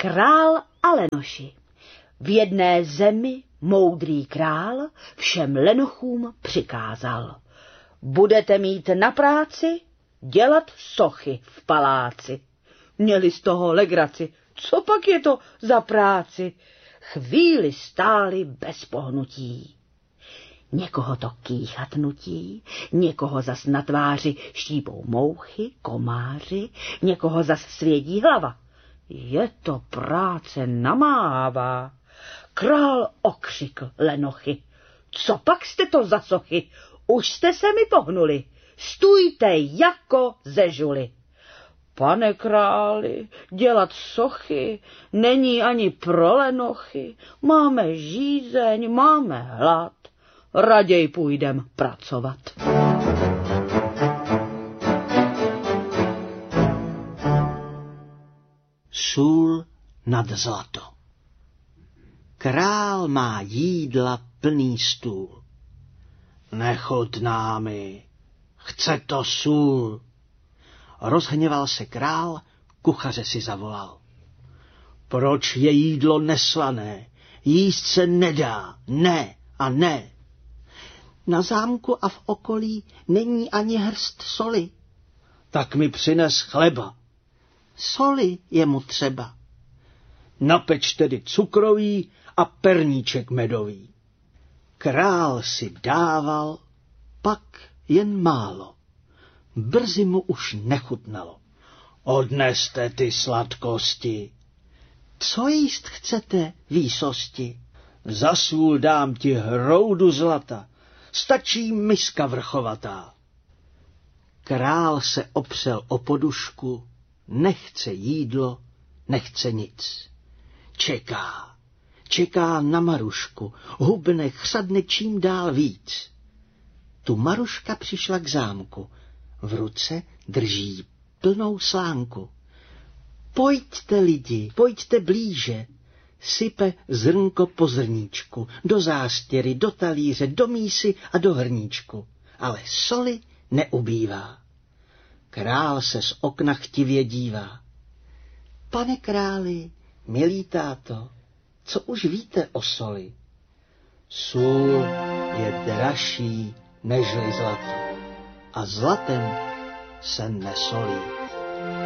Král a lenoši. V jedné zemi moudrý král všem lenochům přikázal. Budete mít na práci dělat sochy v paláci. Měli z toho legraci. Co pak je to za práci? Chvíli stáli bez pohnutí. Někoho to kýchat nutí, někoho zas na tváři štípou mouchy, komáři, někoho zas svědí hlava. Je to práce namáhavá. Král okřikl lenochy. Co pak jste to za sochy? Už jste se mi pohnuli. Stůjte jako ze žuly. Pane králi, dělat sochy není ani pro lenochy. Máme žízeň, máme hlad. Raději půjdem pracovat. Sůl nad zlato. Král má jídla plný stůl. Nechutná mi, chce to sůl. Rozhněval se král, kuchaře si zavolal. Proč je jídlo neslané? Jíst se nedá, ne a ne. Na zámku a v okolí není ani hrst soli. Tak mi přines chleba. Soli je mu třeba. Napeč tedy cukrový a perníček medový. Král si dával, pak jen málo. Brzy mu už nechutnalo. Odneste ty sladkosti. Co jíst chcete, výsosti? Za sůl dám ti hroudu zlata, stačí miska vrchovatá. Král se opřel o podušku, nechce jídlo, nechce nic. Čeká na Marušku, hubne, chřadne čím dál víc. Tu Maruška přišla k zámku, v ruce drží plnou slánku. Pojďte lidi, pojďte blíže, sype zrnko po zrníčku, do zástěry, do talíře, do mísy a do hrníčku, ale soli neubývá. Král se z okna chtivě dívá. Pane králi, milý táto, co už víte o soli? Sůl je dražší nežli zlato a zlatem se nesolí.